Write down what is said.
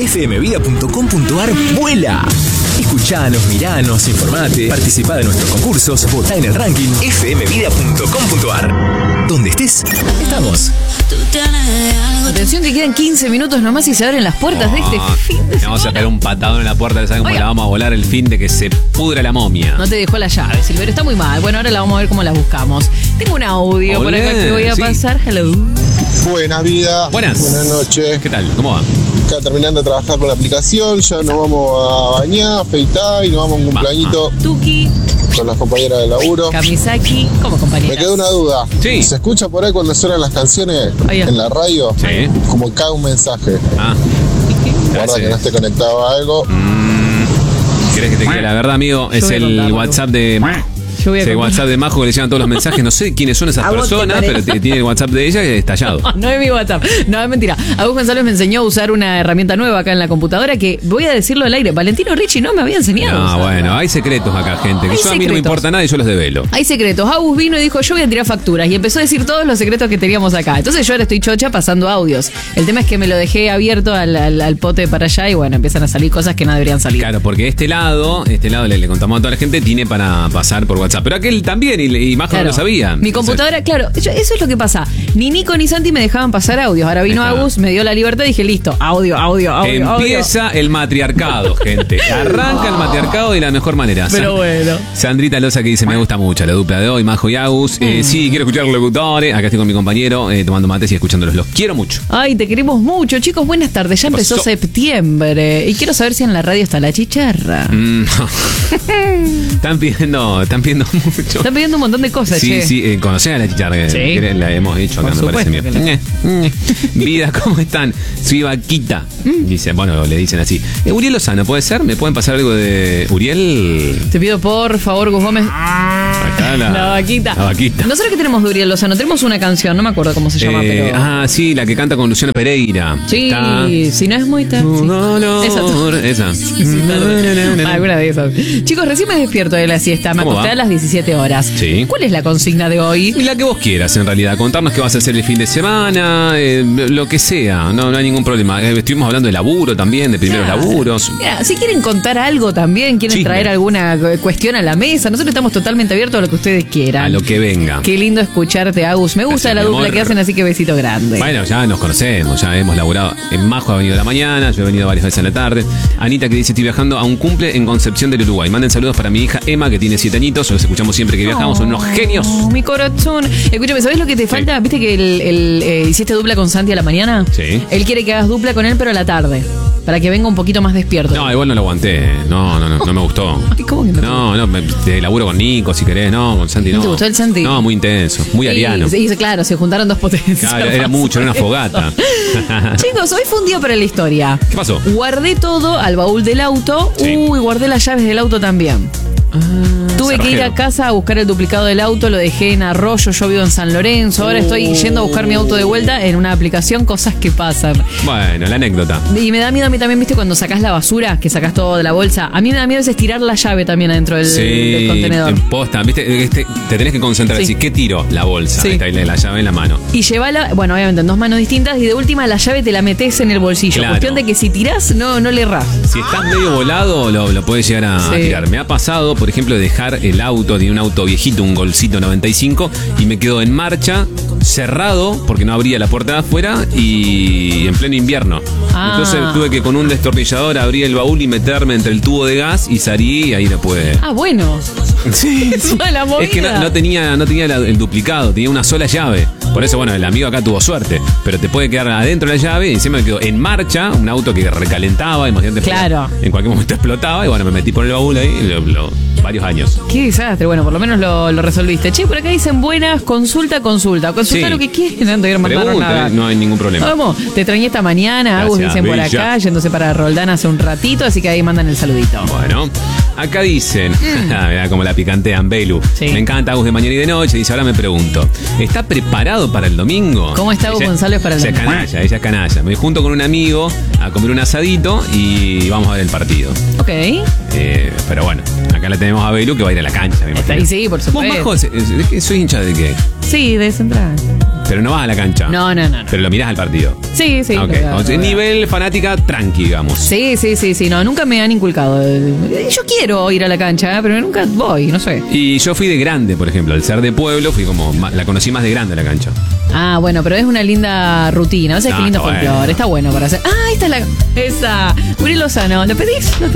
fmvida.com.ar vuela. Escuchanos, miranos, informate, participá de nuestros concursos, votá en el ranking fmvida.com.ar. Donde estés, estamos. Atención que quedan 15 minutos nomás y se abren las puertas de este fin de semana. Vamos a pegar un patadón en la puerta, ¿sabes cómo la vamos a volar el fin de que se pudra la momia? No te dejó la llave, Silverio, está muy mal. Bueno, ahora la vamos a ver cómo la buscamos. Tengo un audio por acá que voy a pasar. Hello. Buena vida. Buenas noches. ¿Qué tal? ¿Cómo va? Acá terminando de trabajar con la aplicación, ya nos vamos a bañar, afeitar y nos vamos a un cumpleañito Tuki, con las compañeras de laburo. Kamisaki, como compañeras. Me quedó una duda. Sí. ¿Se escucha por ahí cuando suenan las canciones en la radio? Sí. Como cae un mensaje. Guarda que no esté conectado a algo. ¿Querés que te diga la verdad, amigo? Es el WhatsApp de... el WhatsApp de Majo que le llegan todos los mensajes. No sé quiénes son esas personas, pero tiene el WhatsApp de ella que es estallado. No es mi WhatsApp. No, es mentira. Agus González me enseñó a usar una herramienta nueva acá en la computadora que voy a decirlo al aire. Valentino Ricci no me había enseñado. No, bueno, hay secretos acá, gente. Que a mí no me importa nada y yo los develo. Hay secretos. Agus vino y dijo, yo voy a tirar facturas. Y empezó a decir todos los secretos que teníamos acá. Entonces yo ahora estoy chocha pasando audios. El tema es que me lo dejé abierto al pote para allá y bueno, empiezan a salir cosas que no deberían salir. Claro, porque este lado le contamos a toda la gente, tiene para pasar por WhatsApp. Pero aquel también, y Majo no lo sabía. Mi computadora, claro, eso es lo que pasa. Ni Nico ni Santi me dejaban pasar audios. Ahora vino Agus, me dio la libertad y dije, listo, audio. Empieza el matriarcado, gente. Arranca el matriarcado de la mejor manera. Pero bueno. Sandrita Loza que dice, me gusta mucho la dupla de hoy, Majo y Agus. Sí, quiero escuchar los locutores. Acá estoy con mi compañero tomando mates y escuchándolos. Los quiero mucho. Ay, te queremos mucho. Chicos, buenas tardes. Ya empezó septiembre. Y quiero saber si en la radio está la chicharra. Están pidiendo mucho. Están pidiendo un montón de cosas, Sí, conocés a la chicharra. Sí. La hemos hecho acá, me parece bien. Vida, ¿cómo están? Soy Vaquita. Dice, bueno, le dicen así. Uriel Lozano, ¿puede ser? ¿Me pueden pasar algo de Uriel? Te pido por favor, Gus Gómez. Acá la vaquita. La vaquita. No sé qué tenemos de Uriel Lozano. Tenemos una canción, no me acuerdo cómo se llama, pero... sí, la que canta con Luciano Pereira. Sí, si no es muy tarde. Esa. Alguna de esas. Chicos, recién me despierto de la siesta. Me acosté a las 17 horas. Sí. ¿Cuál es la consigna de hoy? La que vos quieras, en realidad. Contarnos qué vas a hacer el fin de semana, lo que sea. No hay ningún problema. Estuvimos hablando de laburo también, de primeros laburos. Mira, si quieren contar algo también, quieren traer alguna cuestión a la mesa, nosotros estamos totalmente abiertos a lo que ustedes quieran. A lo que venga. Qué lindo escucharte, Agus. Me gusta la dupla que hacen, así que besito grande. Bueno, ya nos conocemos, ya hemos laburado. En Majo ha venido a la mañana, yo he venido varias veces en la tarde. Anita que dice, estoy viajando a un cumple en Concepción del Uruguay. Manden saludos para mi hija Emma, que tiene 7 añitos. Los escuchamos siempre que viajamos, son unos genios. Mi corazón. Escúchame, ¿sabes lo que te falta? ¿Viste que hiciste dupla con Santi a la mañana? Sí. Él quiere que hagas dupla con él, pero a la tarde. Para que venga un poquito más despierto. No, igual no lo aguanté. No me gustó. ¿Cómo que no? No, te laburo con Nico, si querés. No, con Santi no. ¿No te gustó el Santi? No, muy intenso, muy ariano. Sí, claro, se juntaron dos potencias. Claro, era mucho, era una fogata. Chicos, hoy fue un día para la historia. ¿Qué pasó? Guardé todo al baúl del auto. Sí. Guardé las llaves del auto también. Tuve que ir a casa a buscar el duplicado del auto, lo dejé en Arroyo, yo vivo en San Lorenzo, ahora estoy yendo a buscar mi auto de vuelta en una aplicación, cosas que pasan. Bueno, la anécdota. Y me da miedo a mí también, viste, cuando sacás la basura, que sacás todo de la bolsa, a mí me da miedo a veces tirar la llave también adentro del contenedor. En posta, viste, te tenés que concentrar, decir, ¿qué tiro? La bolsa, Sí. ahí está la llave en la mano. Y llevala, bueno, obviamente en dos manos distintas, y de última la llave te la metés en el bolsillo. Claro. Cuestión de que si tirás, no le errás. Si estás medio volado, lo podés llegar a tirar. Me ha pasado, por ejemplo, dejar el auto de un auto viejito, un Golcito 95, y me quedó en marcha, cerrado, porque no abría la puerta de afuera, y en pleno invierno. Entonces tuve que con un destornillador abrir el baúl y meterme entre el tubo de gas y salí y ahí no pude. Bueno. Sí. La movida. Es que no tenía el duplicado, tenía una sola llave. Por eso, bueno, el amigo acá tuvo suerte. Pero te puede quedar adentro de la llave y encima me quedó en marcha un auto que recalentaba, imagínate. Claro. En cualquier momento explotaba y bueno, me metí por el baúl ahí varios años. Qué desastre. Bueno, por lo menos lo resolviste. Che, por acá dicen buenas, consulta. Consulta lo que quieran, no te mandaron nada. No hay ningún problema. Vamos, te extrañé esta mañana. Agus dicen por acá, yéndose para Roldán hace un ratito, así que ahí mandan el saludito. Bueno, acá dicen, mirá como la picantean, Belu. Sí. Me encanta Agus de mañana y de noche. Dice, ahora me pregunto, ¿está preparado para el domingo? ¿Cómo está Agus González para el domingo? Ella es canalla. Me junto con un amigo a comer un asadito y vamos a ver el partido. Ok. Pero bueno, acá la tenemos a Belu que va a ir a la cancha, me imagino. Sí, por supuesto. ¿Vos, Majo, soy hincha de qué? Sí, de Central. Pero no vas a la cancha. No. Pero lo mirás al partido. Sí. Ok. Nivel fanática tranqui, digamos. Sí. No, nunca me han inculcado. Yo quiero ir a la cancha, pero nunca voy, no sé. Y yo fui de grande, por ejemplo. Al ser de pueblo, la conocí más de grande la cancha. Ah, bueno, pero es una linda rutina. O sea, qué lindo está folclore. bueno. Está bueno para hacer. Ah, esta es esa. Uri Lozano. ¿Lo pedís? ¿Lo